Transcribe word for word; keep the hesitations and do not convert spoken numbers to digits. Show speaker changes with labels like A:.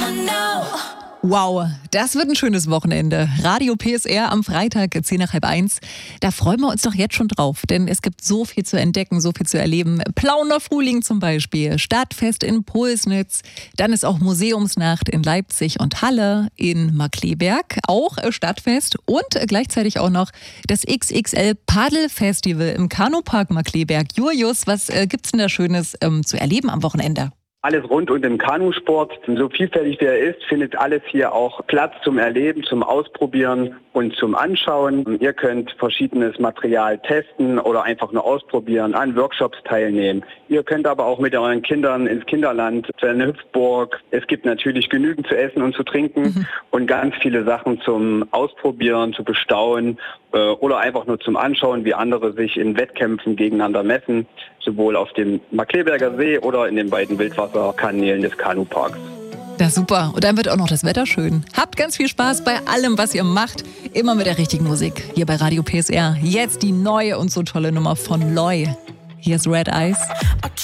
A: Wow, das wird ein schönes Wochenende. Radio P S R am Freitag, zehn nach halb eins. Da freuen wir uns doch jetzt schon drauf, denn es gibt so viel zu entdecken, so viel zu erleben. Plauner Frühling zum Beispiel, Stadtfest in Pulsnitz, dann ist auch Museumsnacht in Leipzig und Halle, in Markkleeberg, auch Stadtfest und gleichzeitig auch noch das X X L Paddelfestival im Kanupark Markkleeberg. Julius, was äh, gibt's denn da Schönes ähm, zu erleben am Wochenende?
B: Alles rund um den Kanusport, so vielfältig der ist, findet alles hier auch Platz zum Erleben, zum Ausprobieren und zum Anschauen. Ihr könnt verschiedenes Material testen oder einfach nur ausprobieren, an Workshops teilnehmen. Ihr könnt aber auch mit euren Kindern ins Kinderland, zu einer Hüpfburg. Es gibt natürlich genügend zu essen und zu trinken mhm. und ganz viele Sachen zum Ausprobieren, zu bestaunen äh, oder einfach nur zum Anschauen, wie andere sich in Wettkämpfen gegeneinander messen, sowohl auf dem Markkleeberger See oder in den beiden Wildwasserkanälen des Kanuparks.
A: Ja, super. Und dann wird auch noch das Wetter schön. Habt ganz viel Spaß bei allem, was ihr macht. Immer mit der richtigen Musik. Hier bei Radio P S R. Jetzt die neue und so tolle Nummer von Loy. Hier ist Red Eyes.